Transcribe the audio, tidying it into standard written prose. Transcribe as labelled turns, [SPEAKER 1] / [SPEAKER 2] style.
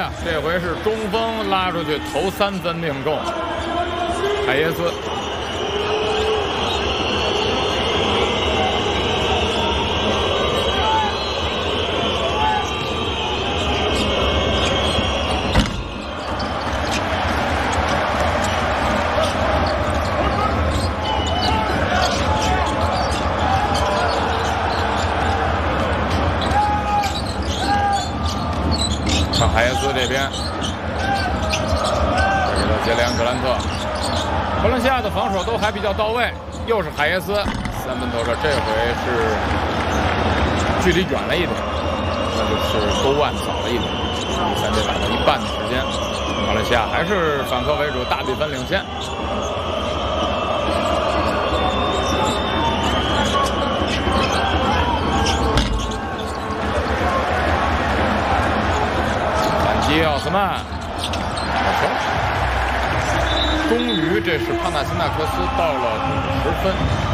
[SPEAKER 1] 呀，这回是中锋拉出去投3分命中，海耶斯。海耶斯这边，这个杰里安·格兰特，科伦西亚的防守都还比较到位，又是海耶斯3分投射，这回是距离远了一点，那就是勾腕早了一点，第3节打到一半的时间，马来西亚还是反客为主，大比分领先。奥斯曼，好球！终于，这是帕纳辛纳克斯到了50分。